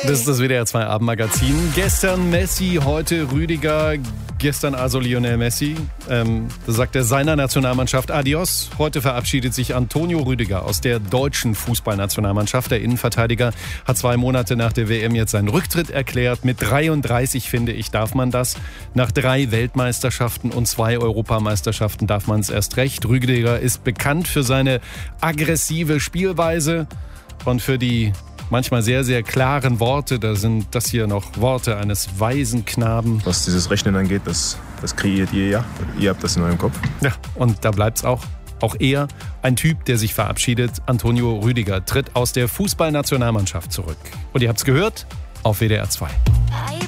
Das ist das WDR 2 Abendmagazin. Gestern Messi, heute Rüdiger, gestern also Lionel Messi. Da sagt er seiner Nationalmannschaft Adios. Heute verabschiedet sich Antonio Rüdiger aus der deutschen Fußballnationalmannschaft. Der Innenverteidiger hat 2 Monate nach der WM jetzt seinen Rücktritt erklärt. Mit 33, finde ich, darf man das. Nach 3 Weltmeisterschaften und 2 Europameisterschaften darf man es erst recht. Rüdiger ist bekannt für seine aggressive Spielweise und für die manchmal sehr, sehr klaren Worte. Da sind das hier noch Worte eines weisen Knaben. Was dieses Rechnen angeht, das kreiert ihr ja. Ihr habt das in eurem Kopf. Ja, und da bleibt's auch. Auch er, ein Typ, der sich verabschiedet. Antonio Rüdiger tritt aus der Fußballnationalmannschaft zurück. Und ihr habt's gehört auf WDR 2.